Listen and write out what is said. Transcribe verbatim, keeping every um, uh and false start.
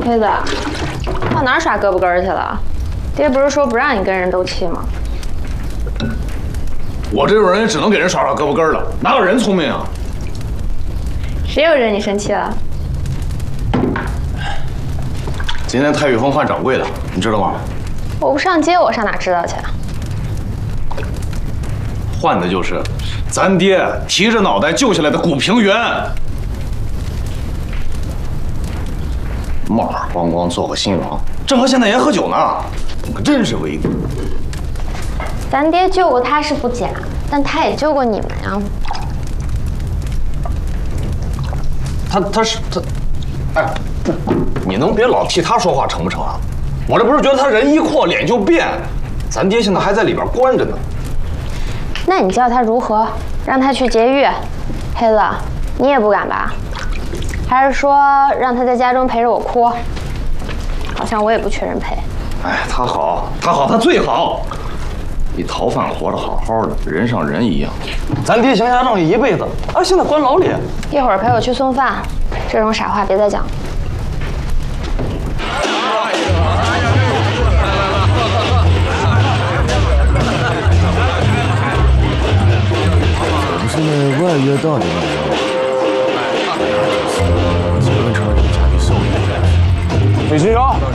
黑子，到哪儿耍胳膊根儿去了？爹不是说不让你跟人斗气吗？ 我这种人也只能给人耍耍胳膊根儿了，哪有人聪明啊？ 谁又惹你生气了？ 今天太玉峰换掌柜的，你知道吗？ 我不上街，我上哪知道去？ 换的就是咱爹提着脑袋救下来的古平原。冒儿咣咣做个新郎，正和现代言喝酒呢，可真是威风。 咱爹救过他是不假，但他也救过你们呀。 他他是他，哎，不，你能别老替他说话成不成啊？我这不是觉得他人一阔脸就变，咱爹现在还在里边关着呢。 那你叫他如何？让他去劫狱？黑子，你也不敢吧？还是说让他在家中陪着我哭？好像我也不缺人陪。 哎，他好，他好，他最好。比逃犯活得好好的，人上人一样。 咱爹行侠仗义一辈子，啊，现在关牢里。 一会儿陪我去送饭，这种傻话别再讲。 是外约到的那个，基本成了你家的受益人。 李新瑶，